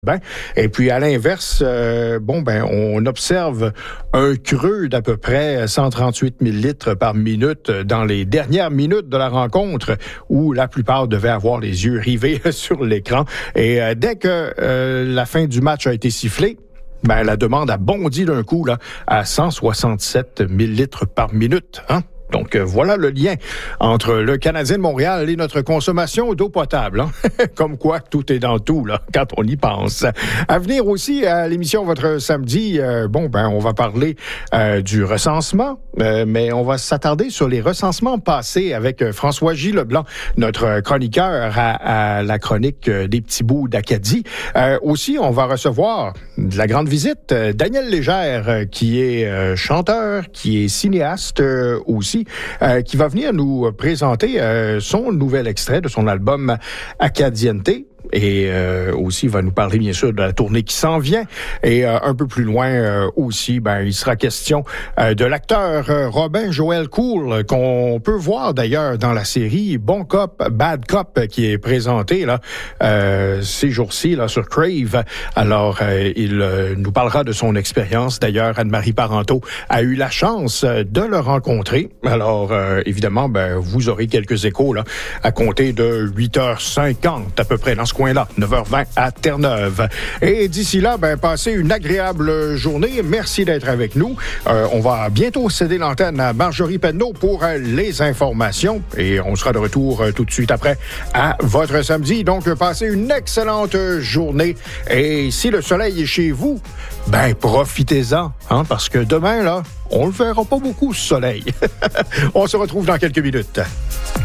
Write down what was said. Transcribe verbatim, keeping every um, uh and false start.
Ben, et puis à l'inverse, euh, bon ben on observe un creux d'à peu près cent trente-huit mille litres par minute dans les dernières minutes de la rencontre où la plupart devaient avoir les yeux rivés sur l'écran. Et euh, dès que euh, la fin du match a été sifflée, ben la demande a bondi d'un coup là à cent soixante-sept mille litres par minute, hein? Donc, euh, voilà le lien entre le Canadien de Montréal et notre consommation d'eau potable. Hein? Comme quoi, tout est dans tout, là, quand on y pense. À venir aussi à l'émission Votre Samedi, euh, bon, ben, on va parler euh, du recensement, euh, mais on va s'attarder sur les recensements passés avec euh, François-J. Leblanc, notre chroniqueur à, à la chronique euh, des petits bouts d'Acadie. Euh, aussi, on va recevoir de la grande visite euh, Daniel Légère, euh, qui est euh, chanteur, qui est cinéaste euh, aussi, Euh, qui va venir nous présenter euh, son nouvel extrait de son album Acadiente. Et euh, aussi, il va nous parler, bien sûr, de la tournée qui s'en vient. Et euh, un peu plus loin euh, aussi, ben, il sera question euh, de l'acteur euh, Robin Joël Cool, qu'on peut voir d'ailleurs dans la série Bon Cop, Bad Cop, qui est présenté là euh, ces jours-ci là sur Crave. Alors, euh, il euh, nous parlera de son expérience. D'ailleurs, Anne-Marie Parenteau a eu la chance de le rencontrer. Alors, euh, évidemment, ben, vous aurez quelques échos là à compter de huit heures cinquante à peu près dans ce coin-là, neuf heures vingt à Terre-Neuve. Et d'ici là, ben, passez une agréable journée. Merci d'être avec nous. Euh, on va bientôt céder l'antenne à Marjorie Penneau pour euh, les informations. Et on sera de retour euh, tout de suite après à Votre Samedi. Donc, passez une excellente journée. Et si le soleil est chez vous, ben, profitez-en, hein, parce que demain, là, on le verra pas beaucoup, ce soleil. On se retrouve dans quelques minutes.